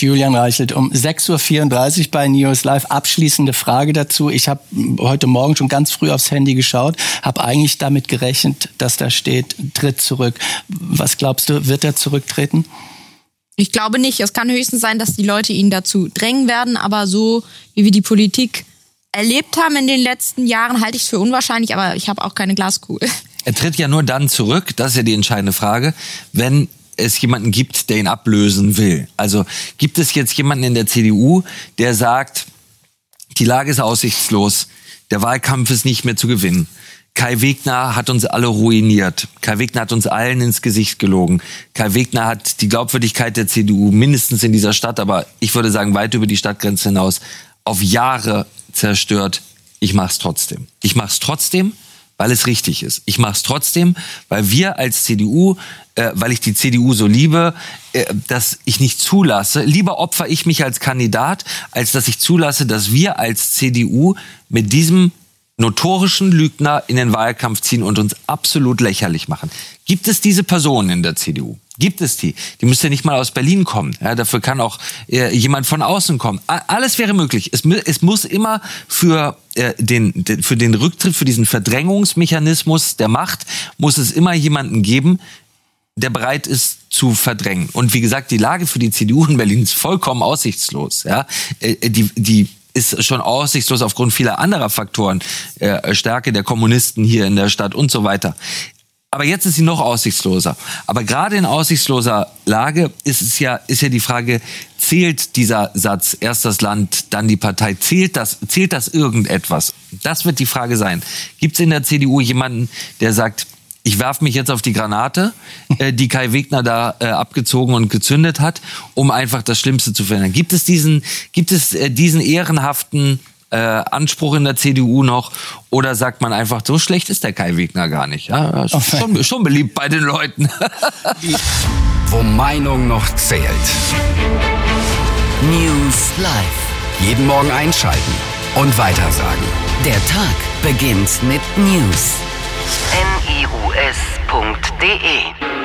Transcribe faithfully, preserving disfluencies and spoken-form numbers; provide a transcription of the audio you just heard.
Julian Reichelt um sechs Uhr vierunddreißig bei News Live. Abschließende Frage dazu. Ich habe heute Morgen schon ganz früh aufs Handy geschaut, habe eigentlich damit gerechnet, dass da steht, tritt zurück. Was glaubst du, wird er zurücktreten? Ich glaube nicht. Es kann höchstens sein, dass die Leute ihn dazu drängen werden, aber so wie wir die Politik erlebt haben in den letzten Jahren, halte ich es für unwahrscheinlich, aber ich habe auch keine Glaskugel. Er tritt ja nur dann zurück, das ist ja die entscheidende Frage, wenn es jemanden gibt, der ihn ablösen will. Also gibt es jetzt jemanden in der C D U, der sagt, die Lage ist aussichtslos, der Wahlkampf ist nicht mehr zu gewinnen. Kai Wegner hat uns alle ruiniert. Kai Wegner hat uns allen ins Gesicht gelogen. Kai Wegner hat die Glaubwürdigkeit der C D U mindestens in dieser Stadt, aber ich würde sagen weit über die Stadtgrenze hinaus, auf Jahre zerstört. Ich mach's trotzdem. Ich mach's trotzdem, weil es richtig ist. Ich mach's trotzdem, weil wir als C D U, äh, weil ich die C D U so liebe, äh, dass ich nicht zulasse, lieber opfer ich mich als Kandidat, als dass ich zulasse, dass wir als C D U mit diesem notorischen Lügner in den Wahlkampf ziehen und uns absolut lächerlich machen. Gibt es diese Personen in der C D U? Gibt es die? Die müsste nicht mal aus Berlin kommen. Ja, dafür kann auch äh, jemand von außen kommen. Alles wäre möglich. Es, es muss immer für, äh, den, de, für den Rücktritt, für diesen Verdrängungsmechanismus der Macht, muss es immer jemanden geben, der bereit ist zu verdrängen. Und wie gesagt, die Lage für die C D U in Berlin ist vollkommen aussichtslos. Ja, äh, die, die ist schon aussichtslos aufgrund vieler anderer Faktoren, äh, Stärke der Kommunisten hier in der Stadt und so weiter. Aber jetzt ist sie noch aussichtsloser. Aber gerade in aussichtsloser Lage ist es ja, ist ja die Frage, zählt dieser Satz, erst das Land, dann die Partei, zählt das, zählt das irgendetwas? Das wird die Frage sein. Gibt es in der C D U jemanden, der sagt, ich werfe mich jetzt auf die Granate, äh, die Kai Wegner da äh, abgezogen und gezündet hat, um einfach das Schlimmste zu verhindern? Gibt es diesen, gibt es äh, diesen ehrenhaften äh, Anspruch in der C D U noch? Oder sagt man einfach, so schlecht ist der Kai Wegner gar nicht? Ja, ist schon, schon beliebt bei den Leuten. Wo Meinung noch zählt. News Live. Jeden Morgen einschalten und weitersagen. Der Tag beginnt mit News. N I U S punkt D E